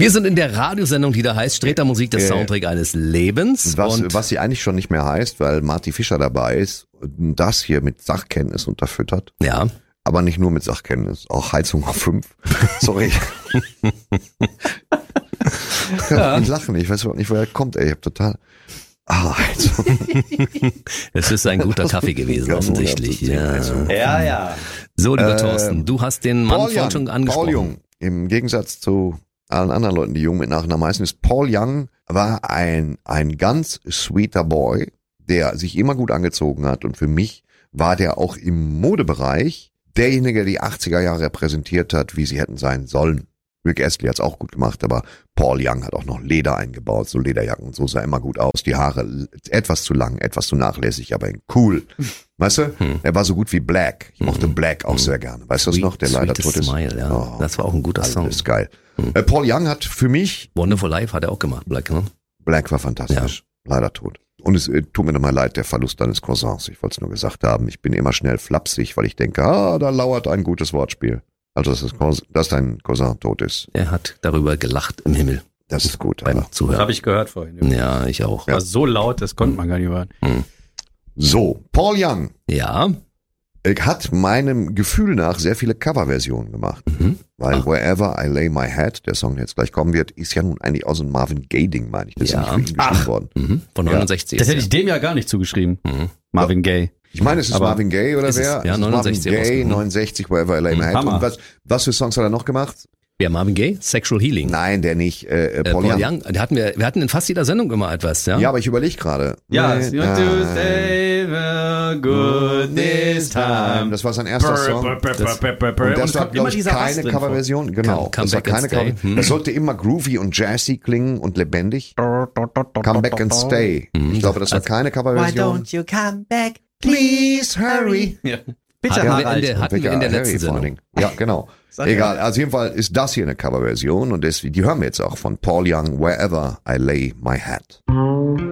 Wir sind in der Radiosendung, die da heißt Streter Musik, der Soundtrack eines Lebens. Was sie eigentlich schon nicht mehr heißt, weil Marty Fischer dabei ist, das hier mit Sachkenntnis unterfüttert. Ja. Aber nicht nur mit Sachkenntnis, auch Heizung auf 5. Sorry. Ja. Ich lache nicht, ich weiß überhaupt nicht, woher er kommt, ey. Ich hab total... Heizung. Es ist ein guter Kaffee gewesen, offensichtlich. Ja. So, lieber Thorsten, du hast den Mann vorhin schon angesprochen. Paul Young, im Gegensatz zu allen anderen Leuten, die jung mit Nachnamen heißen, ist Paul Young, war ein ganz sweeter Boy, der sich immer gut angezogen hat, und für mich war der auch im Modebereich derjenige, der die 80er Jahre repräsentiert hat, wie sie hätten sein sollen. Rick Astley hat's auch gut gemacht, aber Paul Young hat auch noch Leder eingebaut, so Lederjacken und so, sah immer gut aus. Die Haare etwas zu lang, etwas zu nachlässig, aber cool. Weißt du? Er war so gut wie Black. Ich mochte Black auch sehr gerne. Weißt du das noch? Der leider tot ist. Smile, ja. Oh, das war auch ein guter Song. Das ist geil. Paul Young hat für mich... Wonderful Life hat er auch gemacht, Black, ne? Black war fantastisch. Ja. Leider tot. Und es tut mir nochmal leid, der Verlust deines Cousins. Ich wollte es nur gesagt haben. Ich bin immer schnell flapsig, weil ich denke, da lauert ein gutes Wortspiel. Also, dass dein Cousin tot ist. Er hat darüber gelacht im Himmel. Das ist gut. Beim Zuhören. Das habe ich gehört vorhin. Ja, ich auch. War so laut, das konnte man gar nicht hören. So, Paul Young. Ja. Hat meinem Gefühl nach sehr viele Coverversionen gemacht. Weil Wherever I Lay My Head, der Song, der jetzt gleich kommen wird, ist ja nun eigentlich auch so ein Marvin Gaye-Ding, meine ich. Das ist nicht für ihn geschrieben worden. Von 69. Das hätte ich dem ja gar nicht zugeschrieben. Marvin Gaye. Ich meine, es ist Marvin Gaye oder wer? Ja, 69. Marvin Gaye, 69, Wherever I Lay My Head. Und was für Songs hat er noch gemacht? Ja, Marvin Gaye? Sexual Healing. Nein, der nicht. Paul Young. Wir hatten in fast jeder Sendung immer etwas, ja? Ja, aber ich überlege gerade. Ja, good this time. Das war sein erster Song. Und das war, glaube ich, keine Coverversion. Genau. Das war keine Coverversion. Das sollte immer groovy und jazzy klingen und lebendig. Come back and stay. Ich glaube, das war keine Coverversion. Why don't you come back? Please hurry. Ja. Bitte, hatten wir in der letzten Sendung. Ja, genau. Egal, also auf jeden Fall ist das hier eine Coverversion und die hören wir jetzt auch von Paul Young, Wherever I Lay My Head.